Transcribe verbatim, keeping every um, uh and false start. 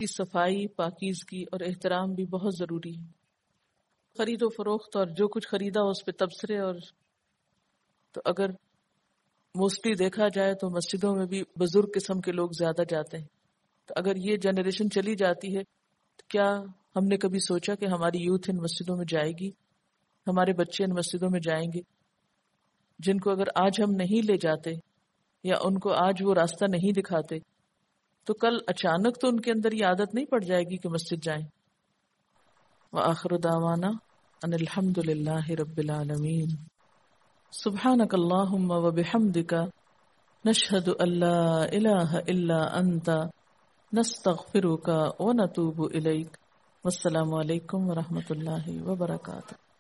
की सफाई, पाकीज़गी और एहतराम भी बहुत ज़रूरी है। खरीदो फरोख्त और जो कुछ खरीदा उस पे तबसरे, और तो अगर मोस्टली देखा जाए तो मस्जिदों में भी बुजुर्ग किस्म के लोग ज्यादा जाते हैं। तो अगर ये जनरेशन चली जाती है तो क्या हमने कभी सोचा कि हमारी यूथ इन मस्जिदों में जाएगी, हमारे बच्चे इन मस्जिदों में जाएंगे, जिनको अगर आज हम नहीं ले जाते या उनको आज वो रास्ता नहीं दिखाते तो कल अचानक तो उनके अंदर ये आदत नहीं पड़ जाएगी कि मस्जिद जाएं। व आखिर दावाना अनिल हम्दुलिल्लाहि रब्बिल आलमीन। सुब्हानक अल्लाहुम्मा व बिहम्दिका नशहदु अल्ला इलाहा इल्ला अंता नस्तगफिरुका व नतूबु इलैक। वस्सलामु अलैकुम व रहमतुल्लाहि व बरकातुहू।